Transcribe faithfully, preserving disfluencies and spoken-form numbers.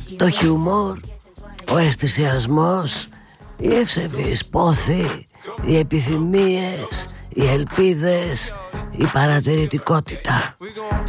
το χιούμορ, ο αισθησιασμός, οι ευσεβείς πόθοι, οι επιθυμίες, οι ελπίδες, η παρατηρητικότητα.